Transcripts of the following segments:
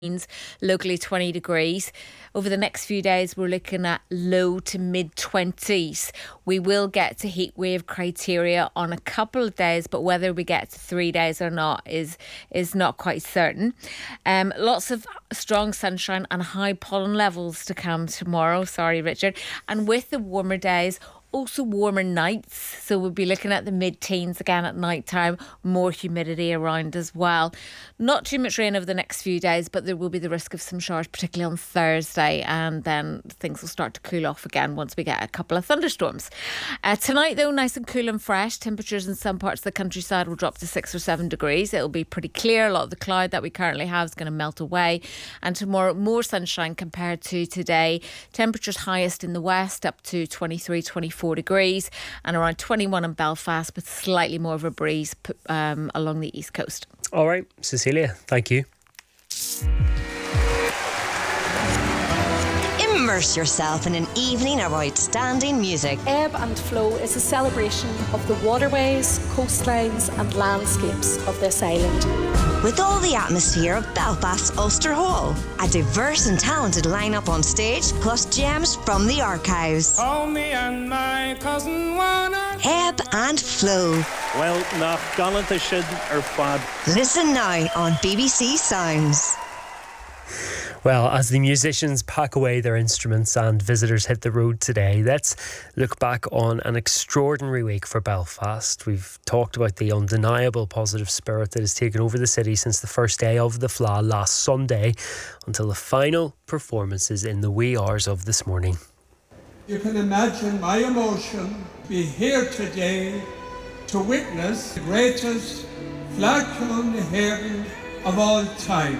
locally 20 degrees. Over the next few days, we're looking at low to mid 20s. We will get to heat wave criteria on a couple of days, but whether we get to 3 days or not is not quite certain. Lots of strong sunshine and high pollen levels to come tomorrow. Sorry, Richard. And with the warmer days, also warmer nights, so we'll be looking at the mid-teens again at night time, more humidity around as well. Not too much rain over the next few days, but there will be the risk of some showers, particularly on Thursday, and then things will start to cool off again once we get a couple of thunderstorms. Tonight though, nice and cool and fresh. Temperatures in some parts of the countryside will drop to 6 or 7 degrees. It'll be pretty clear. A lot of the cloud that we currently have is going to melt away, and tomorrow more sunshine compared to today. Temperatures highest in the west up to 23, 24 degrees, and around 21 in Belfast, with slightly more of a breeze along the east coast. All right, Cecilia, thank you. Immerse yourself in an evening of outstanding music. Ebb and Flow is a celebration of the waterways, coastlines and landscapes of this island. With all the atmosphere of Belfast's Ulster Hall, a diverse and talented lineup on stage, plus gems from the archives. Oh, me and my cousin wanna Ebb and Flow. Well, nach galanta sin fad. Listen now on BBC Sounds. Well, as the musicians pack away their instruments and visitors hit the road today, let's look back on an extraordinary week for Belfast. We've talked about the undeniable positive spirit that has taken over the city since the first day of the Fleadh last Sunday until the final performances in the wee hours of this morning. You can imagine my emotion to be here today to witness the greatest Fleadh Cheann na hÉireann of all time.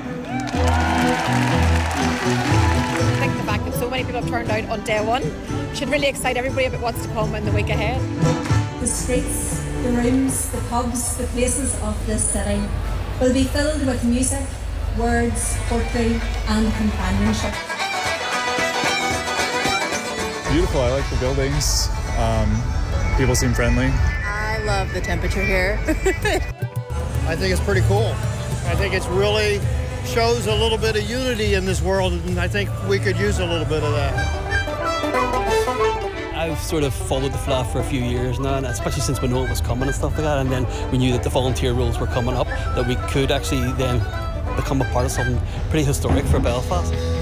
I think the fact that so many people have turned out on day one should really excite everybody about what's to come in the week ahead. The streets, the rooms, the pubs, the places of this city will be filled with music, words, poetry and companionship. Beautiful, I like the buildings. People seem friendly. I love the temperature here. I think it's pretty cool. I think it's really shows a little bit of unity in this world, and I think we could use a little bit of that. I've sort of followed the Fleadh for a few years now, and especially since we knew it was coming and stuff like that, and then we knew that the volunteer rules were coming up, that we could actually then become a part of something pretty historic for Belfast.